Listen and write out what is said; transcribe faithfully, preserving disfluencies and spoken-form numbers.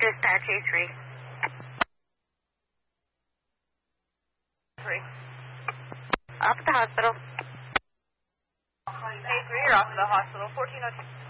Dispatch A three. Three. Off at the hospital. A three, you're off at the hospital. fourteen oh two.